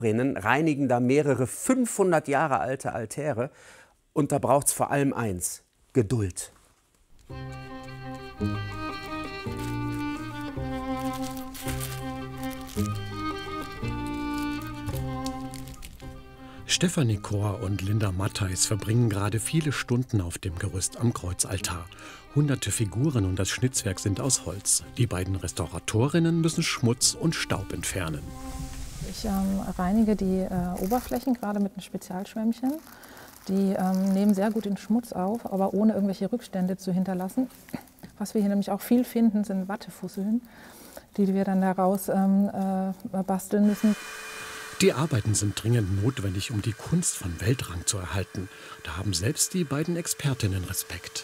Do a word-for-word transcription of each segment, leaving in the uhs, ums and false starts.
reinigen da mehrere fünfhundert Jahre alte Altäre. Und da braucht es vor allem eins: Geduld. Stefanie Kor und Linda Mattheis verbringen gerade viele Stunden auf dem Gerüst am Kreuzaltar. Hunderte Figuren und das Schnitzwerk sind aus Holz. Die beiden Restauratorinnen müssen Schmutz und Staub entfernen. Ich ähm, reinige die äh, Oberflächen gerade mit einem Spezialschwämmchen. Die ähm, nehmen sehr gut den Schmutz auf, aber ohne irgendwelche Rückstände zu hinterlassen. Was wir hier nämlich auch viel finden, sind Wattefusseln, die wir dann daraus ähm, äh, basteln müssen. Die Arbeiten sind dringend notwendig, um die Kunst von Weltrang zu erhalten. Da haben selbst die beiden Expertinnen Respekt.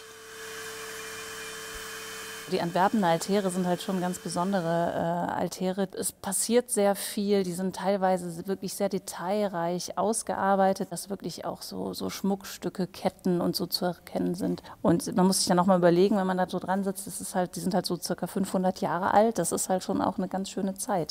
Die Antwerpener Altäre sind halt schon ganz besondere äh, Altäre. Es passiert sehr viel, die sind teilweise wirklich sehr detailreich ausgearbeitet, dass wirklich auch so, so Schmuckstücke, Ketten und so zu erkennen sind. Und man muss sich dann auch mal überlegen, wenn man da so dran sitzt, das ist halt, die sind halt so circa fünfhundert Jahre alt. Das ist halt schon auch eine ganz schöne Zeit.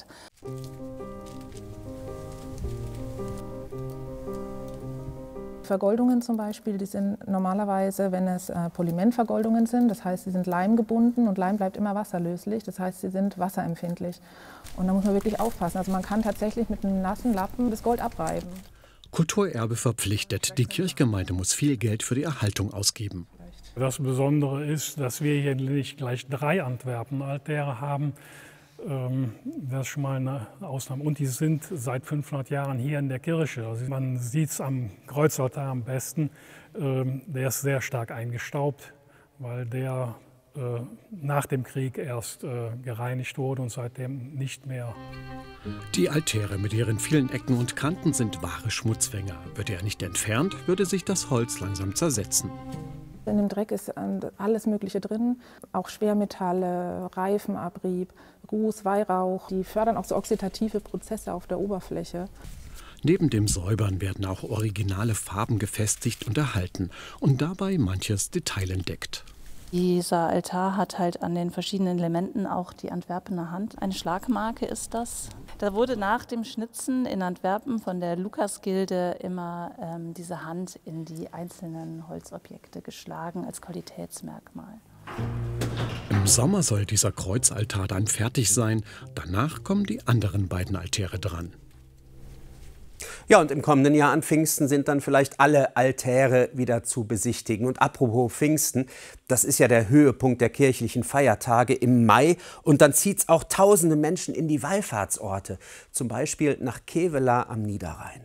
Vergoldungen zum Beispiel, die sind normalerweise, wenn es äh, Polymentvergoldungen sind, das heißt, sie sind leimgebunden und Leim bleibt immer wasserlöslich, das heißt, sie sind wasserempfindlich. Und da muss man wirklich aufpassen. Also man kann tatsächlich mit einem nassen Lappen das Gold abreiben. Kulturerbe verpflichtet. Die Kirchgemeinde muss viel Geld für die Erhaltung ausgeben. Das Besondere ist, dass wir hier nicht gleich drei Antwerpen-Altäre haben. Das ist schon mal eine Ausnahme. Und die sind seit fünfhundert Jahren hier in der Kirche. Also man sieht es am Kreuzaltar am besten. Der ist sehr stark eingestaubt, weil der nach dem Krieg erst gereinigt wurde und seitdem nicht mehr. Die Altäre mit ihren vielen Ecken und Kanten sind wahre Schmutzfänger. Wird er nicht entfernt, würde sich das Holz langsam zersetzen. In dem Dreck ist alles Mögliche drin, auch Schwermetalle, Reifenabrieb, Ruß, Weihrauch. Die fördern auch so oxidative Prozesse auf der Oberfläche. Neben dem Säubern werden auch originale Farben gefestigt und erhalten und dabei manches Detail entdeckt. Dieser Altar hat halt an den verschiedenen Elementen auch die Antwerpener Hand. Eine Schlagmarke ist das. Da wurde nach dem Schnitzen in Antwerpen von der Lukasgilde immer ähm, diese Hand in die einzelnen Holzobjekte geschlagen als Qualitätsmerkmal. Im Sommer soll dieser Kreuzaltar dann fertig sein. Danach kommen die anderen beiden Altäre dran. Ja, und im kommenden Jahr an Pfingsten sind dann vielleicht alle Altäre wieder zu besichtigen. Und apropos Pfingsten, das ist ja der Höhepunkt der kirchlichen Feiertage im Mai. Und dann zieht es auch tausende Menschen in die Wallfahrtsorte, zum Beispiel nach Kevelaer am Niederrhein.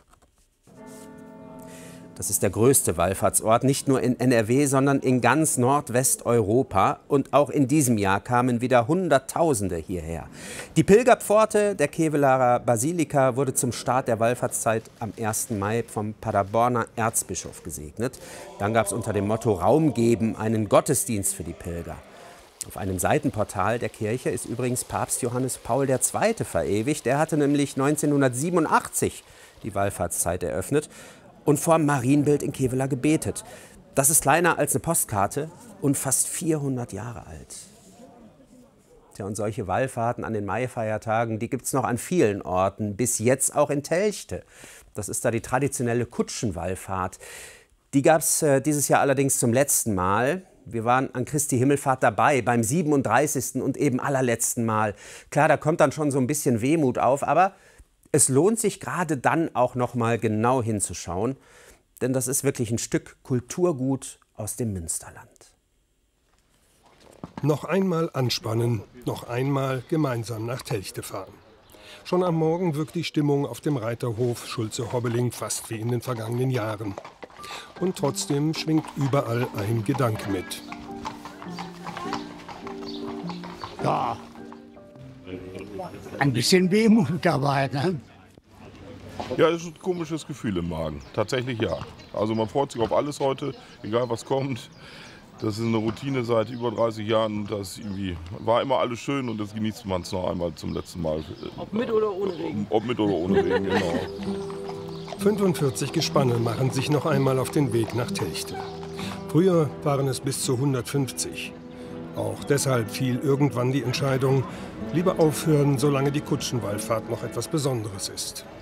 Das ist der größte Wallfahrtsort, nicht nur in N R W, sondern in ganz Nordwesteuropa. Und auch in diesem Jahr kamen wieder Hunderttausende hierher. Die Pilgerpforte der Kevelaer Basilika wurde zum Start der Wallfahrtszeit am ersten Mai vom Paderborner Erzbischof gesegnet. Dann gab es unter dem Motto Raum geben einen Gottesdienst für die Pilger. Auf einem Seitenportal der Kirche ist übrigens Papst Johannes Paul der Zweite verewigt. Der hatte nämlich neunzehnhundertsiebenundachtzig die Wallfahrtszeit eröffnet und vor dem Marienbild in Kevelaer gebetet. Das ist kleiner als eine Postkarte und fast vierhundert Jahre alt. Tja, und solche Wallfahrten an den Maifeiertagen, die gibt es noch an vielen Orten, bis jetzt auch in Telchte. Das ist da die traditionelle Kutschenwallfahrt. Die gab es äh, dieses Jahr allerdings zum letzten Mal. Wir waren an Christi Himmelfahrt dabei, beim siebenunddreißigsten und eben allerletzten Mal. Klar, da kommt dann schon so ein bisschen Wehmut auf, aber es lohnt sich gerade dann auch noch mal genau hinzuschauen, denn das ist wirklich ein Stück Kulturgut aus dem Münsterland. Noch einmal anspannen, noch einmal gemeinsam nach Telchte fahren. Schon am Morgen wirkt die Stimmung auf dem Reiterhof Schulze-Hobbeling fast wie in den vergangenen Jahren. Und trotzdem schwingt überall ein Gedanke mit. Ja, ein bisschen Wehmut dabei, ne? Ja, es ist ein komisches Gefühl im Magen. Tatsächlich ja. Also man freut sich auf alles heute, egal was kommt. Das ist eine Routine seit über dreißig Jahren. Das irgendwie war immer alles schön und jetzt genießt man es noch einmal zum letzten Mal. Ob mit oder ohne Regen? Ob mit oder ohne Regen, genau. fünfundvierzig Gespanne machen sich noch einmal auf den Weg nach Telchte. Früher waren es bis zu hundertfünfzig. Auch deshalb fiel irgendwann die Entscheidung, lieber aufhören, solange die Kutschenwallfahrt noch etwas Besonderes ist.